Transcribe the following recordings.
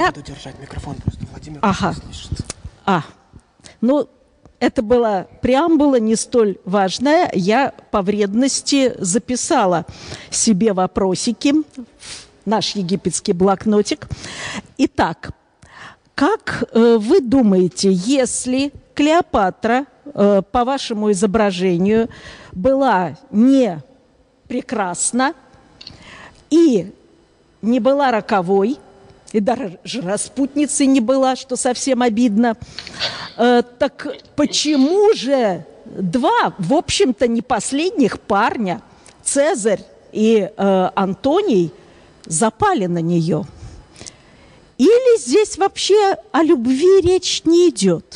Буду держать микрофон, просто Владимир Ага. слышит. Ну, это была преамбула не столь важная. Я по вредности записала себе вопросики в наш египетский блокнотик. Итак, как вы думаете, если Клеопатра, по вашему изображению, была не прекрасна и не была роковой, и даже распутницей не была, что совсем обидно, так почему же два, в общем-то, не последних парня, Цезарь и Антоний, запали на нее? Или здесь вообще о любви речь не идет?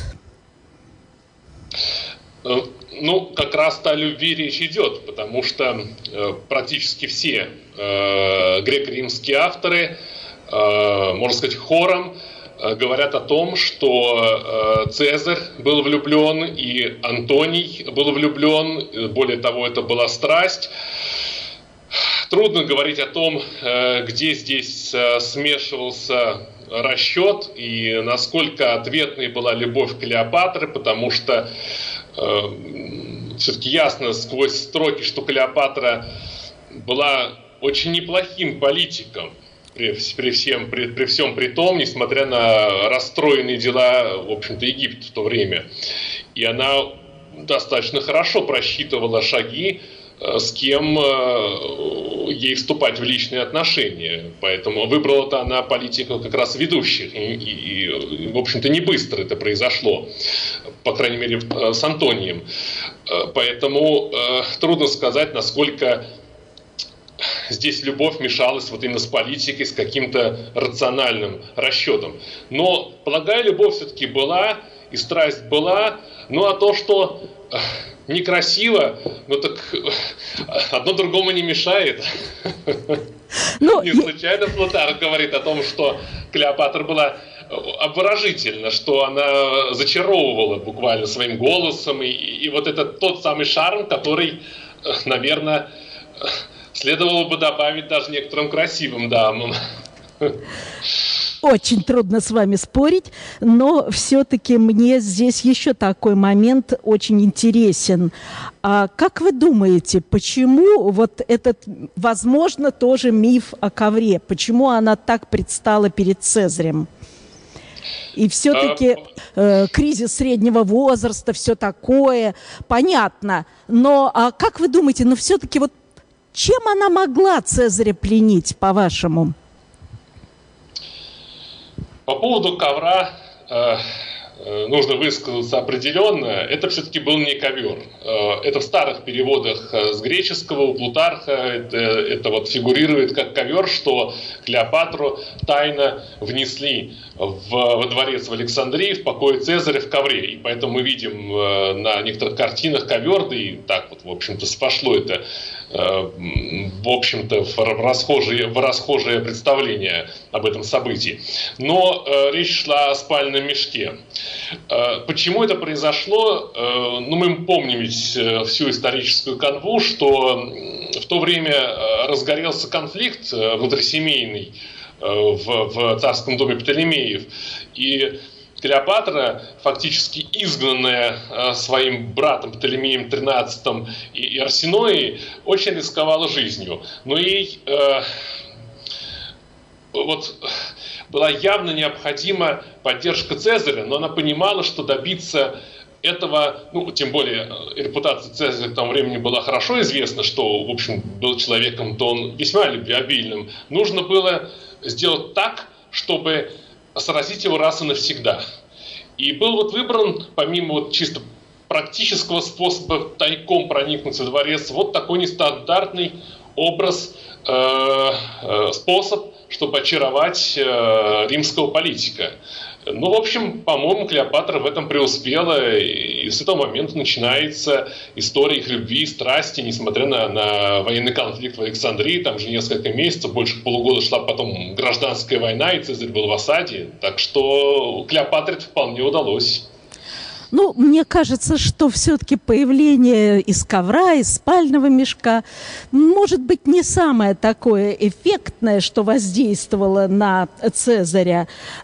Ну, как раз-то о любви речь идет, потому что практически все греко-римские авторы, можно сказать, хором говорят о том, что Цезарь был влюблен и Антоний был влюблен. Более того, это была страсть. Трудно говорить о том, где здесь смешивался расчет и насколько ответной была любовь Клеопатры, потому что все-таки ясно сквозь строки, что Клеопатра была очень неплохим политиком. При всем при том, несмотря на расстроенные дела, в общем-то, Египта в то время. И она достаточно хорошо просчитывала шаги, с кем ей вступать в личные отношения. Поэтому выбрала-то она политику как раз ведущих. И в общем-то, не быстро это произошло. По крайней мере, с Антонием. Поэтому трудно сказать, насколько здесь любовь мешалась вот именно с политикой, с каким-то рациональным расчетом. Но, полагаю, любовь все-таки была, и страсть была. Ну, а то, что некрасиво, ну так одно другому не мешает. Не случайно Плутарх говорит о том, что Клеопатра была обворожительна, что она зачаровывала буквально своим голосом. И вот это тот самый шарм, который, наверное, следовало бы добавить даже некоторым красивым дамам. Очень трудно с вами спорить, но все-таки мне здесь еще такой момент очень интересен. А как вы думаете, почему вот этот, возможно, тоже миф о ковре, почему она так предстала перед Цезарем? И все-таки кризис среднего возраста, все такое, понятно. Но как вы думаете, все-таки вот чем она могла Цезаря пленить, по-вашему? По поводу ковра нужно высказаться определенно. Это все-таки был не ковер. Это в старых переводах с греческого у Плутарха это вот фигурирует как ковер, что Клеопатру тайно внесли во дворец в Александрии, в покое Цезаря в ковре. И поэтому мы видим на некоторых картинах ковер, да и так вот, в общем-то, пошло это, в общем-то, в расхожее представление об этом событии. Но речь шла о спальном мешке. Почему это произошло? Ну, мы помним ведь всю историческую канву, что в то время разгорелся конфликт внутрисемейный в царском доме Птолемеев. И Клеопатра, фактически изгнанная своим братом Птолемеем XIII и Арсеноей, очень рисковала жизнью. Но ей вот была явно необходима поддержка Цезаря, но она понимала, что добиться этого, ну, тем более репутация Цезаря к тому времени была хорошо известна, что, в общем, был человеком-то он весьма любвеобильным. Нужно было сделать так, чтобы сразить его раз и навсегда. И был вот выбран, помимо вот чисто практического способа тайком проникнуть во дворец, вот такой нестандартный образ, способ, чтобы очаровать римского политика. Ну, в общем, по-моему, Клеопатра в этом преуспела, и с этого момента начинается история их любви и страсти, несмотря на военный конфликт в Александрии. Там же несколько месяцев, больше полугода шла потом гражданская война, и Цезарь был в осаде. Так что Клеопатре это вполне удалось. Ну, мне кажется, что все-таки появление из ковра, из спального мешка, может быть, не самое такое эффектное, что воздействовало на Цезаря.